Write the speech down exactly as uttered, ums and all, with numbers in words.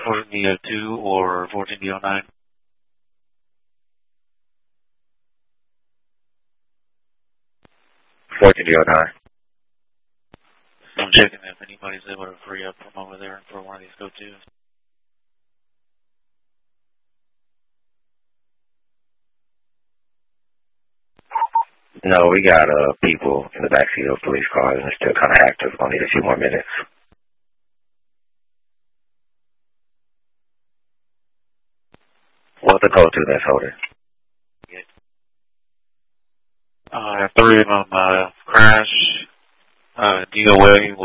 fourteen D oh two or fourteen D oh nine. fourteen D oh nine. I'm checking if anybody's able to free up from over there for one of these go-tos. No, we got uh, people in the backseat of police cars and it's still kind of active. We'll need a few more minutes. What's the code to this holder? Uh, three of them uh, crash, uh, D O A